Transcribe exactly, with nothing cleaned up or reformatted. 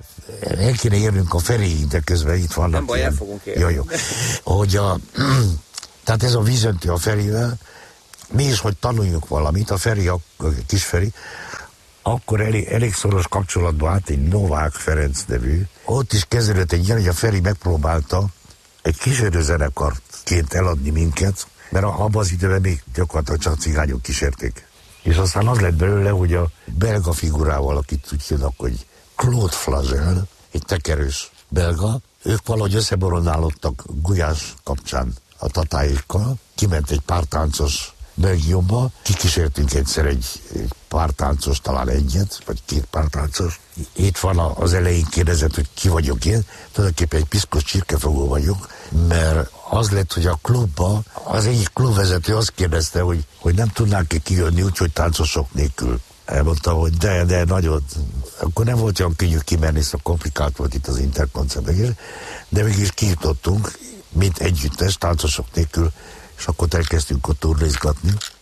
el kéne érnünk a Feriig, de közben itt vannak. Nem baj, ilyen, el fogunk érni. Jó, jó. Hogy a, tehát ez a vízöntő a Ferivel, mi is, hogy tanuljunk valamit, a Feri, a kis Feri, akkor elég, elég szoros kapcsolatban állt egy Novák Ferenc nevű. Ott is kezdődött egy ilyen, hogy a Feri megpróbálta egy kísérőzenekarként eladni minket, mert abban az időben még gyakorlatilag csak cigányok kísérték. És aztán az lett belőle, hogy a belga figurával, akit úgy hívnak, hogy Claude Flagel, egy tekerős belga, ők valahogy összeboronálódtak Gulyás kapcsán a tatáikkal, kiment egy pártáncos Belgiumba, kikísértünk egyszer egy, egy pártáncos, talán egyet, vagy két pártáncos. Itt van az elején kérdezett, hogy ki vagyok én, tulajdonképpen egy piszkos csirkefogó vagyok, mert az lett, hogy a klubba, az egyik klubvezető azt kérdezte, hogy, hogy nem tudnánk-e kijönni úgy, hogy táncosok nélkül. Elmondta, hogy de, de, nagyon. Akkor nem volt olyan könnyű kimenni, szóval komplikált volt itt az Interkoncertben, de mégis kijutottunk, mint együttes, táncosok nélkül, és akkor elkezdtünk ott turnézgatni.